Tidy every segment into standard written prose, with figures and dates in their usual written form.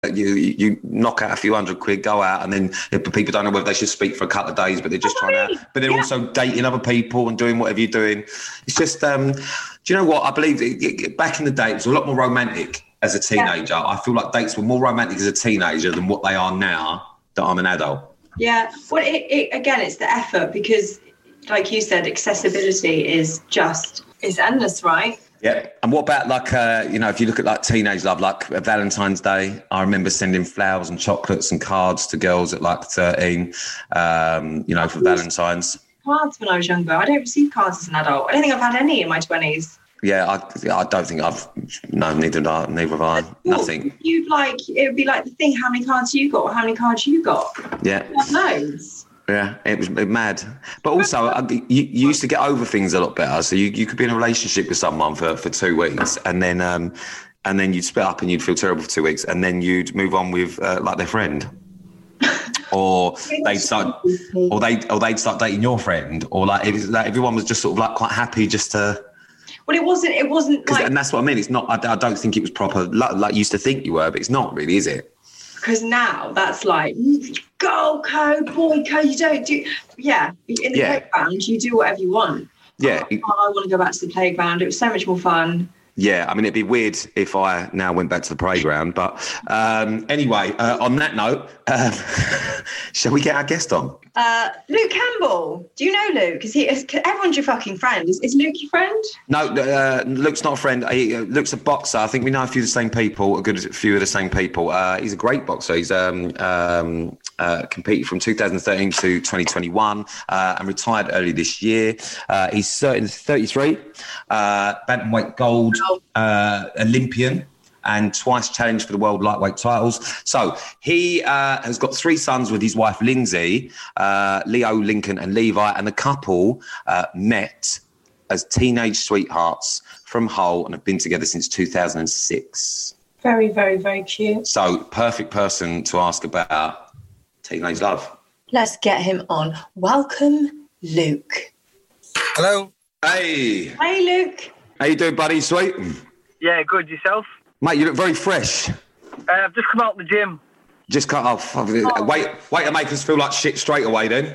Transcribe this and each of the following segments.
You knock out a few £100, go out, and then people don't know whether they should speak for a couple of days, but they're just trying out. But they're also dating other people and doing whatever you're doing. It's just, do you know what? I believe back in the day, it was a lot more romantic as a teenager. I feel like dates were more romantic as a teenager than what they are now that I'm an adult. Yeah. Well, again, it's the effort because, like you said, accessibility is endless, right? Yeah. And what about if you look at like teenage love, like Valentine's Day, I remember sending flowers and chocolates and cards to girls at like 13, for Valentine's. Cards when I was younger. I don't receive cards as an adult. I don't think I've had any in my 20s. Yeah, I don't think neither have I. Nothing. It would be like the thing, how many cards you got or how many cards you got. Yeah. Loads. Yeah, it was mad. But also, you used to get over things a lot better. So you could be in a relationship with someone for 2 weeks and then you'd split up and you'd feel terrible for 2 weeks and then you'd move on with like their friend. Or they'd start dating your friend, or like everyone was just sort of like quite happy just to. Well, it wasn't like, and that's what I mean. It's not. I don't think it was proper. Like you used to think you were, but it's not really, is it? Because now that's like girl code, boy code. You don't do. Yeah, in the playground, you do whatever you want. Yeah. I want to go back to the playground. It was so much more fun. Yeah, I mean, it'd be weird if I now went back to the playground. But anyway, on that note, shall we get our guest on? Luke Campbell. Do you know Luke? Everyone's your fucking friend. Is Luke your friend? No, Luke's not a friend. Luke's a boxer. I think we know a few of the same people, a few of the same people. He's a great boxer. He's competed from 2013 to 2021 and retired early this year. He's 33, bantamweight gold Olympian, and twice challenged for the world lightweight titles. So he has got 3 sons with his wife, Lindsay, Leo, Lincoln and Levi, and the couple met as teenage sweethearts from Hull and have been together since 2006. Very, very, very cute. So perfect person to ask about teenage love. Let's get him on. Welcome, Luke. Hello. Hey. Hey, Luke. How you doing, buddy? Sweet? Yeah, good. Yourself? Mate, you look very fresh. I've just come out of the gym. Just cut off. Wait to make us feel like shit straight away then.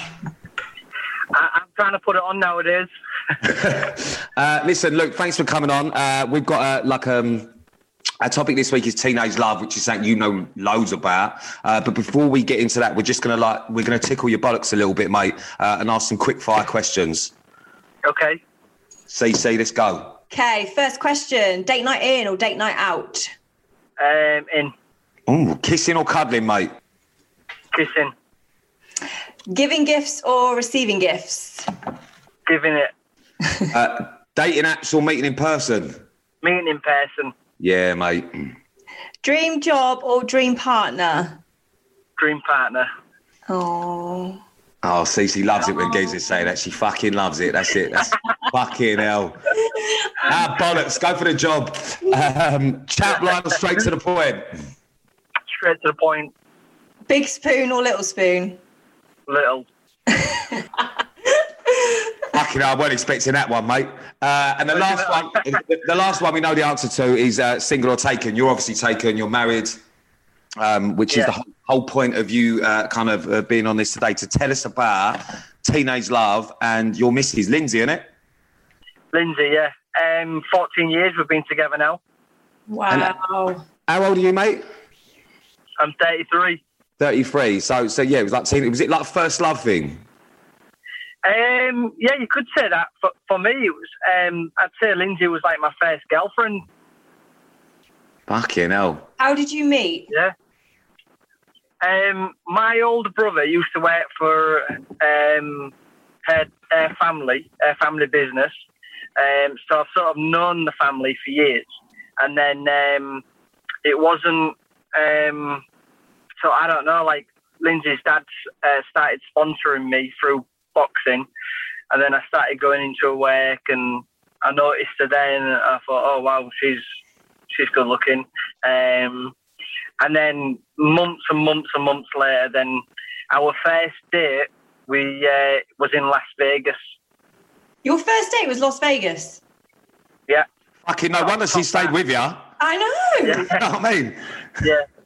I'm trying to put it on nowadays. Listen, Luke, thanks for coming on. We've got our topic this week is teenage love, which is something you know loads about. But before we get into that, we're just gonna tickle your bollocks a little bit, mate, and ask some quick fire questions. Okay. CC, let's go. Okay, first question. Date night in or date night out? In. Ooh, kissing or cuddling, mate? Kissing. Giving gifts or receiving gifts? Giving it. Dating apps or meeting in person? Meeting in person. Yeah, mate. Dream job or dream partner? Dream partner. Oh. Oh, Cece loves it when geezers say that. She fucking loves it. That's it. That's fucking hell. Bollocks. Go for the job. Chat line straight to the point. Straight to the point. Big spoon or little spoon? Little. Fucking hell, I wasn't expecting that one, mate. And the last one we know the answer to is single or taken. You're obviously taken. You're married. Which is the whole point of you being on this today, to tell us about teenage love and your missus, Lindsay, isn't it? Lindsay, yeah. 14 years we've been together now. Wow. And how old are you, mate? I'm 33. 33. So yeah, it was like was it like first love thing? Yeah, you could say that. For me, it was. I'd say Lindsay was like my first girlfriend. Fucking hell. How did you meet? Yeah. My older brother used to work for her family business. So I've sort of known the family for years. And then it wasn't... so I don't know, like Lindsay's dad started sponsoring me through boxing. And then I started going into her work and I noticed her then and I thought, oh, wow, she's good looking. And then months and months and months later, then our first date was in Las Vegas. Your first date was Las Vegas? Yeah. Fucking no wonder she stayed with you. I know. Yeah. You know what I mean? Yeah.